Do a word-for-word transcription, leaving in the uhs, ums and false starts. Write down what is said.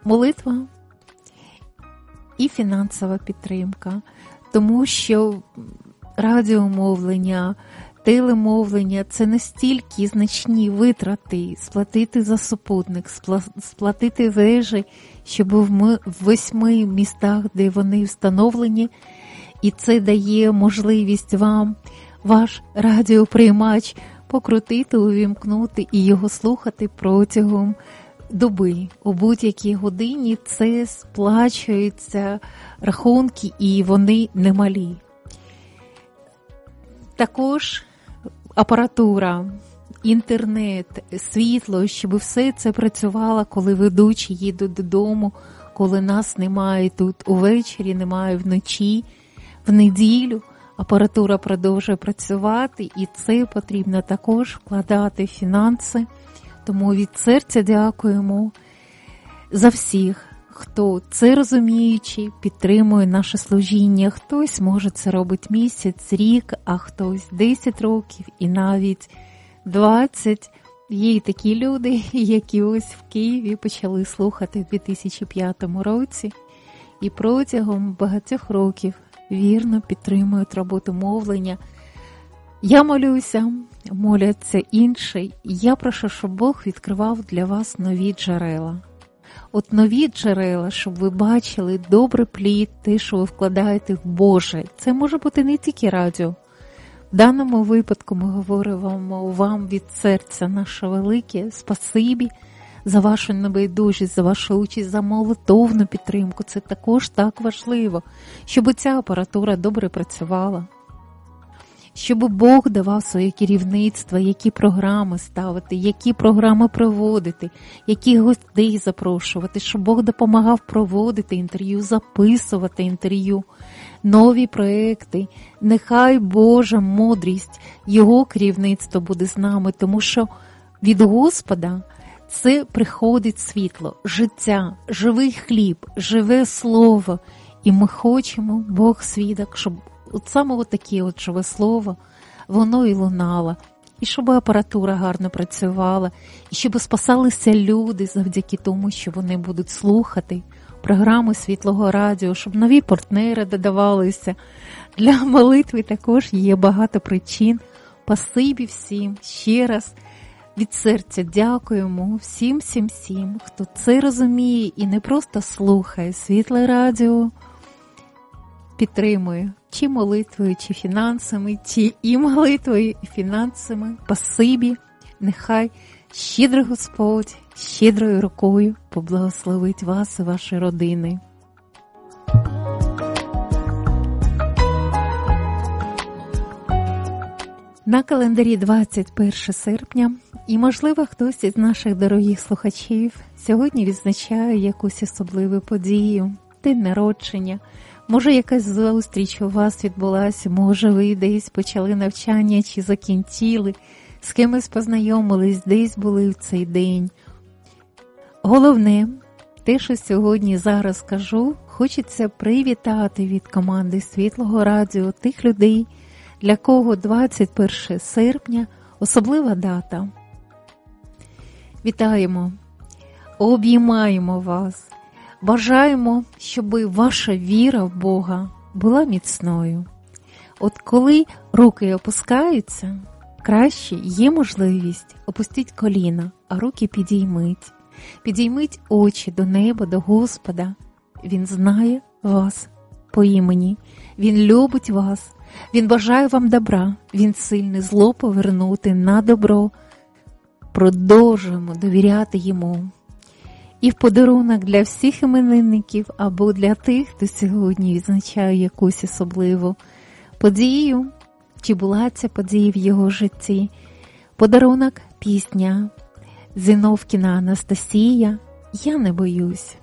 молитва і фінансова підтримка, тому що радіомовлення, телемовлення – це настільки значні витрати, сплатити за супутник, сплатити вежі, щоб в восьми містах, де вони встановлені, і це дає можливість вам ваш радіоприймач покрутити, увімкнути і його слухати протягом доби. У будь-якій годині це сплачуються рахунки, і вони немалі. Також апаратура, інтернет, світло, щоб все це працювало, коли ведучі їдуть додому, коли нас немає тут увечері, немає вночі, в неділю. Апаратура продовжує працювати, і це потрібно також вкладати в фінанси. Тому від серця дякуємо за всіх, хто це розуміючи, підтримує наше служіння. Хтось може це робити місяць, рік, а хтось десять років і навіть двадцять. Є й такі люди, які ось в Києві почали слухати в дві тисячі п'ятому році і протягом багатьох років вірно підтримують роботу мовлення. Я молюся, моляться інші. Я прошу, щоб Бог відкривав для вас нові джерела. От нові джерела, щоб ви бачили добрий плід, те, що ви вкладаєте в Боже. Це може бути не тільки радіо. В даному випадку ми говоримо вам від серця наше велике спасибі за вашу небайдужість, за вашу участь, за молитовну підтримку. Це також так важливо, щоб ця апаратура добре працювала. Щоб Бог давав своє керівництво, які програми ставити, які програми проводити, які гостей запрошувати, щоб Бог допомагав проводити інтерв'ю, записувати інтерв'ю, нові проекти. Нехай Божа мудрість, Його керівництво буде з нами, тому що від Господа це приходить світло, життя, живий хліб, живе слово. І ми хочемо, Бог свідок, щоб от саме от таке от живе слово, воно і лунало. І щоб апаратура гарно працювала, і щоб спасалися люди завдяки тому, що вони будуть слухати програми Світлого Радіо, щоб нові партнери додавалися. Для молитви також є багато причин. Спасибі всім ще раз. Від серця дякуємо всім, всім, всім, хто це розуміє і не просто слухає Світле Радіо, підтримує чи молитвою, чи фінансами, чи і молитвою, і фінансами. Спасибі, нехай щедрий Господь, щедрою рукою поблагословить вас і ваші родини. На календарі двадцять перше серпня, і, можливо, хтось із наших дорогих слухачів сьогодні відзначає якусь особливу подію, день народження, може якась зустріч у вас відбулася, може ви десь почали навчання чи закінчили, з кимось познайомились, десь були в цей день. Головне, те, що сьогодні зараз кажу, хочеться привітати від команди Світлого Радіо тих людей, для кого двадцять перше серпня – особлива дата. Вітаємо, обіймаємо вас, бажаємо, щоб ваша віра в Бога була міцною. От коли руки опускаються, краще є можливість опустіть коліна, а руки підійміть. Підійміть очі до неба, до Господа. Він знає вас по імені, Він любить вас, Він бажає вам добра, Він сильний зло повернути на добро. Продовжуємо довіряти Йому. І в подарунок для всіх іменинників або для тих, хто сьогодні відзначає якусь особливу подію, чи була ця подія в його житті, подарунок пісня Зіновкіна Анастасія «Я не боюсь».